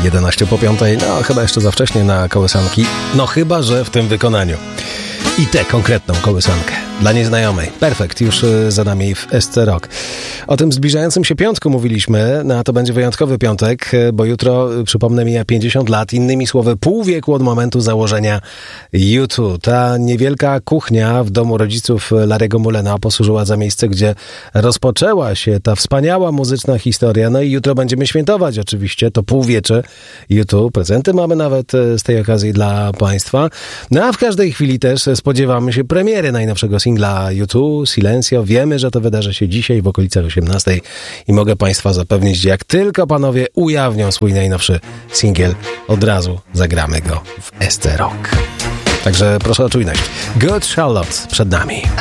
11 po 5. No, chyba jeszcze za wcześnie na kołysanki. No, chyba że w tym wykonaniu. I tę konkretną kołysankę dla nieznajomej. Perfekt, już za nami w SC Rock. O tym zbliżającym się piątku mówiliśmy, no a to będzie wyjątkowy piątek, bo jutro, przypomnę, mija 50 lat, innymi słowy pół wieku od momentu założenia U2. Ta niewielka kuchnia w domu rodziców Larry'ego Mullena posłużyła za miejsce, gdzie rozpoczęła się ta wspaniała muzyczna historia. No i jutro będziemy świętować oczywiście to półwiecze U2. Prezenty mamy nawet z tej okazji dla Państwa. No a w każdej chwili też spodziewamy się premiery najnowszego singla U2, Silencio. Wiemy, że to wydarzy się dzisiaj w okolicach 18 i mogę Państwa zapewnić, że jak tylko panowie ujawnią swój najnowszy singiel, od razu zagramy go w SC Rock. Także proszę o czujność. Good Charlotte przed nami.